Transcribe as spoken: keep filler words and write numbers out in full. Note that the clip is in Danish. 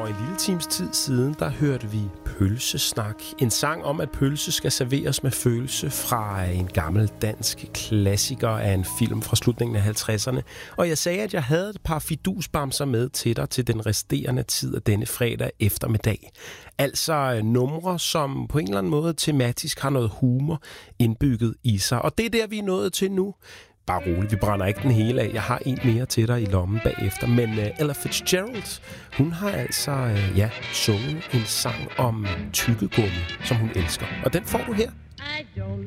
en lille times tid siden, der hørte vi Pølsesnak. En sang om, at pølse skal serveres med følelse fra en gammel dansk klassiker af en film fra slutningen af halvtredserne. Og jeg sagde, at jeg havde et par fidusbamser med til dig til den resterende tid af denne fredag eftermiddag. Altså numre, som på en eller anden måde tematisk har noget humor indbygget i sig. Og det er der, vi er nået til nu. Bare roligt, vi brænder ikke den hele af. Jeg har en mere til dig i lommen bagefter. Men uh, Ella Fitzgerald, hun har altså uh, ja, sunget en sang om tykkegummi, som hun elsker. Og den får du her. I don't